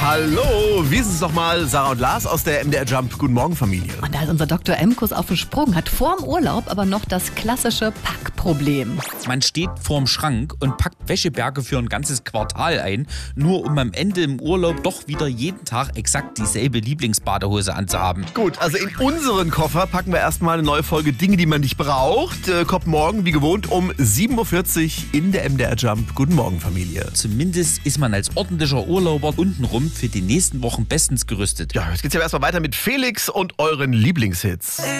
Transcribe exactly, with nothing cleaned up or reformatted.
Hallo, wie ist es nochmal? Sarah und Lars aus der M D R Jump. Guten Morgen, Familie. Und da ist unser Doktor M-Kuss auf dem Sprung, hat vorm Urlaub aber noch das klassische Packproblem. Man steht vorm Schrank und packt Wäscheberge für ein ganzes Quartal ein, nur um am Ende im Urlaub doch wieder jeden Tag exakt dieselbe Lieblingsbadehose anzuhaben. Gut, also in unseren Koffer packen wir erstmal eine neue Folge Dinge, die man nicht braucht. Äh, kommt morgen, wie gewohnt, um sieben Uhr vierzig in der M D R Jump. Guten Morgen, Familie. Zumindest ist man als ordentlicher Urlauber untenrum für die nächsten Wochen bestens gerüstet. Ja, jetzt geht's ja erstmal weiter mit Felix und euren Lieblingshits.